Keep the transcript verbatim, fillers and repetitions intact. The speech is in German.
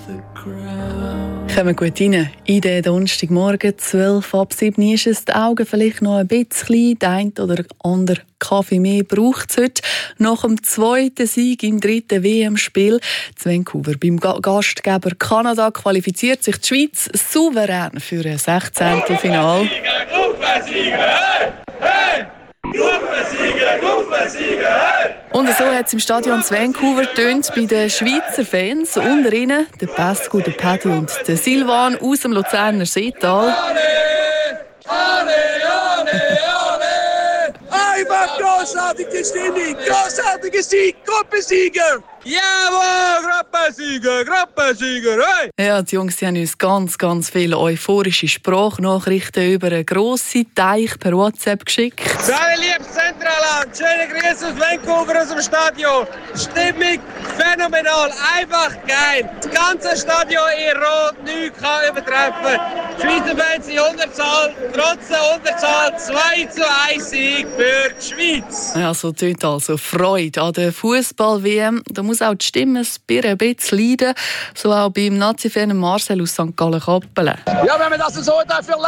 Kommen gut rein. In den Donnerstagmorgen, zwölf ab sieben ist es, die Augen vielleicht noch ein bisschen, der eine oder andere Kaffee mehr braucht es heute. Nach dem zweiten Sieg im dritten W M-Spiel zu Vancouver beim Gastgeber Kanada qualifiziert sich die Schweiz souverän für ein sechzehnten Finale. Und so hat es im Stadion zu Vancouver getönt bei den Schweizer Fans. Unter ihnen der Pascal, der Paddy und der Silvan aus dem Luzerner Seetal. Einfach großartige Stimmung, großartige Sieg, Gruppensieger! Jawohl, Gruppensieger, Gruppensieger, hey! Ja, die Jungs die haben uns ganz, ganz viele euphorische Sprachnachrichten über einen grossen Teich per WhatsApp geschickt. Hallo liebes Zentralland, schöne Grüße aus Vancouver aus dem Stadion. Stimmung phänomenal, einfach geil. Das ganze Stadion in Rot, nichts kann übertreffen. Die Schweizer Fans in Unterzahl, trotz der Unterzahl zwei zu eins Sieg für die Schweiz. Ja, so tönt also Freude an der Fußball-W M. Da muss auch die Stimme ein bisschen leiden, so auch beim Nazi-Fan Marcel aus Sankt Gallen-Kappelen. Ja, wenn man das so dafür